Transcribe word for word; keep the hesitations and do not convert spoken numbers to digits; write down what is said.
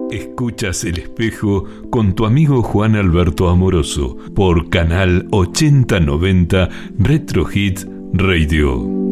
Escuchas El Espejo con tu amigo Juan Alberto Amoroso por Canal ochenta noventa Retro Hits Radio.